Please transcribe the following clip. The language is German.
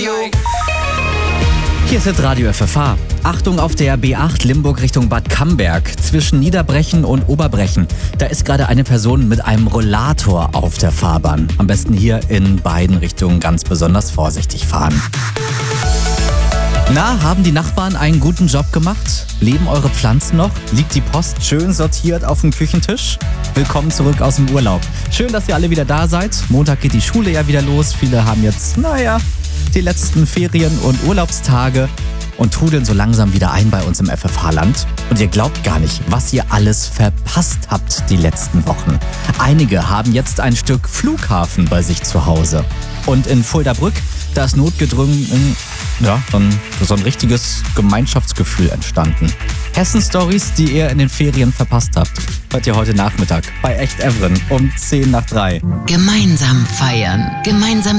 Hier ist jetzt Radio FFH. Achtung auf der B8 Limburg Richtung Bad Camberg. Zwischen Niederbrechen und Oberbrechen. Da ist gerade eine Person mit einem Rollator auf der Fahrbahn. Am besten hier in beiden Richtungen ganz besonders vorsichtig fahren. Na, haben die Nachbarn einen guten Job gemacht? Leben eure Pflanzen noch? Liegt die Post schön sortiert auf dem Küchentisch? Willkommen zurück aus dem Urlaub. Schön, dass ihr alle wieder da seid. Montag geht die Schule ja wieder los. Viele haben jetzt, die letzten Ferien- und Urlaubstage und trudeln so langsam wieder ein bei uns im FFH-Land. Und ihr glaubt gar nicht, was ihr alles verpasst habt die letzten Wochen. Einige haben jetzt ein Stück Flughafen bei sich zu Hause. Und in Fuldabrück, da ist notgedrungen so ein richtiges Gemeinschaftsgefühl entstanden. Hessen-Stories, die ihr in den Ferien verpasst habt, hört ihr heute Nachmittag bei Echt Evren um 2:50. Gemeinsam feiern, gemeinsam